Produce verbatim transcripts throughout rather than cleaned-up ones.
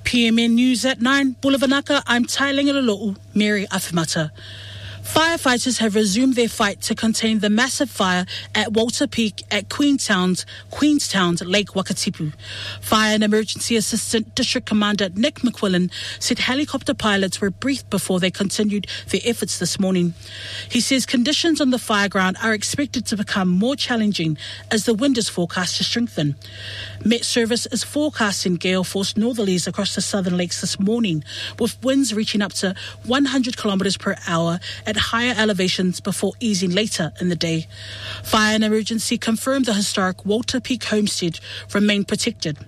P M N News at nine, Bulavanaka, I'm Tailengalolo'u, Mary Afimata. Firefighters have resumed their fight to contain the massive fire at Walter Peak at Queenstown's, Queenstown's Lake Wakatipu. Fire and Emergency Assistant District Commander Nick McQuillan said helicopter pilots were briefed before they continued their efforts this morning. He says conditions on the fire ground are expected to become more challenging as the wind is forecast to strengthen. Met Service is forecasting gale force northerlies across the southern lakes this morning, with winds reaching up to one hundred kilometres per hour at higher elevations before easing later in the day. Fire and Emergency confirmed the historic Walter Peak homestead remained protected.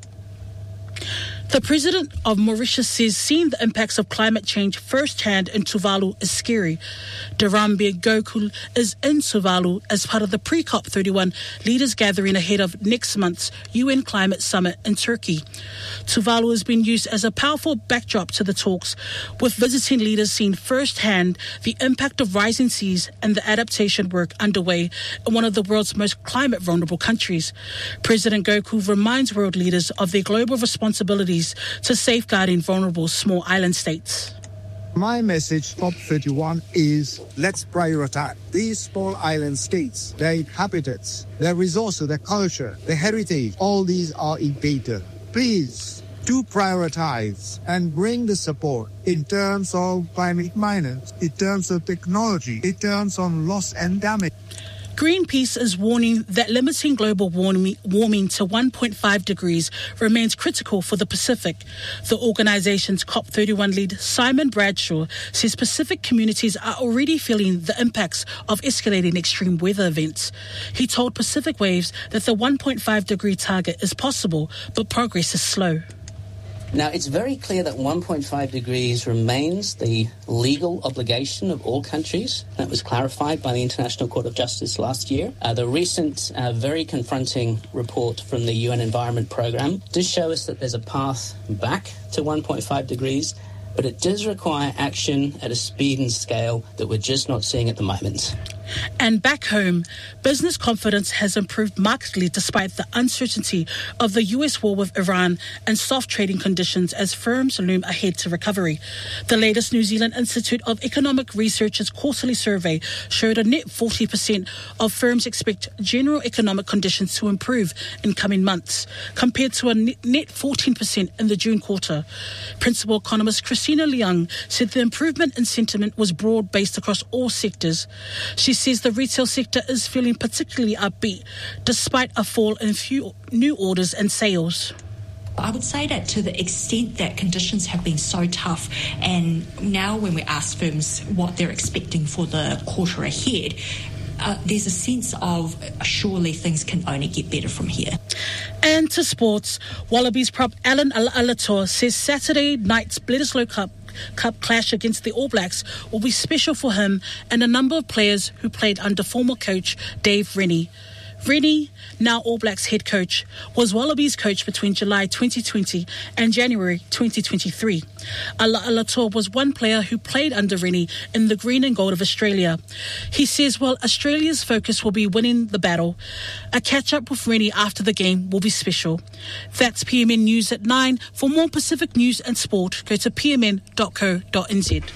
The President of Mauritius says seeing the impacts of climate change firsthand in Tuvalu is scary. Darambe Gokul is in Tuvalu as part of the pre-COP thirty-one leaders gathering ahead of next month's U N Climate Summit in Turkey. Tuvalu has been used as a powerful backdrop to the talks, with visiting leaders seeing firsthand the impact of rising seas and the adaptation work underway in one of the world's most climate-vulnerable countries. President Gokul reminds world leaders of their global responsibilities to safeguarding vulnerable small island states. My message, COP thirty-one, is let's prioritize these small island states, their inhabitants, their resources, their culture, their heritage. All these are invaded. Please do prioritize and bring the support in terms of climate finance, in terms of technology, in terms of loss and damage. Greenpeace is warning that limiting global warming to one point five degrees remains critical for the Pacific. The organization's COP thirty-one lead, Simon Bradshaw, says Pacific communities are already feeling the impacts of escalating extreme weather events. He told Pacific Waves that the one point five degree target is possible, but progress is slow. Now, it's very clear that one point five degrees remains the legal obligation of all countries. That was clarified by the International Court of Justice last year. Uh, the recent, uh, very confronting report from the U N Environment Programme does show us that there's a path back to one point five degrees, but it does require action at a speed and scale that we're just not seeing at the moment. And back home, business confidence has improved markedly despite the uncertainty of the U S war with Iran and soft trading conditions as firms loom ahead to recovery. The latest New Zealand Institute of Economic Research's quarterly survey showed a net forty percent of firms expect general economic conditions to improve in coming months, compared to a net fourteen percent in the June quarter. Principal economist Christina Leung said the improvement in sentiment was broad-based across all sectors. She says the retail sector is feeling particularly upbeat despite a fall in few new orders and sales. I would say that to the extent that conditions have been so tough, and now when we ask firms what they're expecting for the quarter ahead, uh, there's a sense of surely things can only get better from here. And to sports, Wallabies prop Alan Alator says Saturday night's Bledisloe Cup Cup clash against the All Blacks will be special for him and a number of players who played under former coach Dave Rennie. Rennie, now All Blacks head coach, was Wallabies coach between July twenty twenty and January twenty twenty-three. Ala Alator was one player who played under Rennie in the green and gold of Australia. He says while Australia's focus will be winning the battle, a catch-up with Rennie after the game will be special. That's P M N News at nine. For more Pacific news and sport, go to p m n dot co dot n z.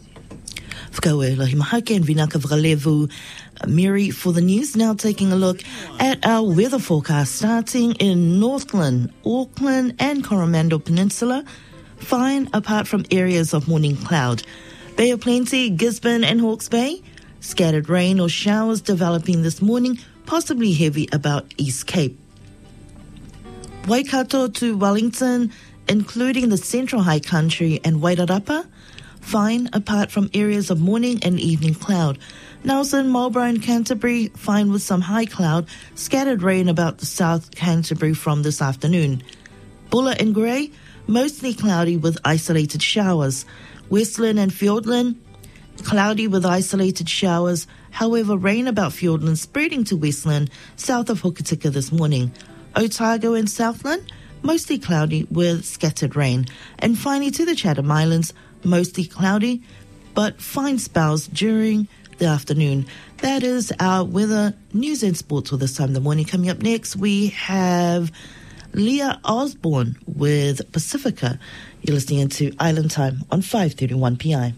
Mary for the news. Now taking a look at our weather forecast, starting in Northland, Auckland and Coromandel Peninsula. Fine apart from areas of morning cloud. Bay of Plenty, Gisborne and Hawke's Bay. Scattered rain or showers developing this morning, possibly heavy about East Cape. Waikato to Wellington, including the Central High Country and Wairarapa. Fine apart from areas of morning and evening cloud. Nelson, Marlborough and Canterbury, fine with some high cloud, scattered rain about the South Canterbury from this afternoon. Bulla and Grey, mostly cloudy with isolated showers. Westland and Fiordland, cloudy with isolated showers, however rain about Fiordland spreading to Westland, south of Hokitika this morning. Otago and Southland, mostly cloudy with scattered rain. And finally to the Chatham Islands, mostly cloudy, but fine spells during the afternoon. That is our weather, news and sports for this time of the morning. Coming up next, we have Leah Osborne with Pacifica. You're listening to Island Time on five thirty-one P I.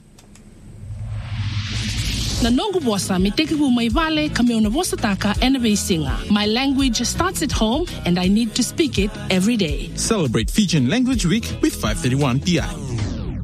Na nongu bosa mi teke ku mai vale ka me ona vosa taka ena veisinga. My language starts at home and I need to speak it every day. Celebrate Fijian Language Week with five thirty-one P I.